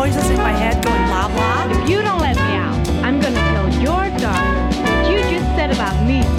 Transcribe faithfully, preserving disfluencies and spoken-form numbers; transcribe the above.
voices in my head going blah blah. If you don't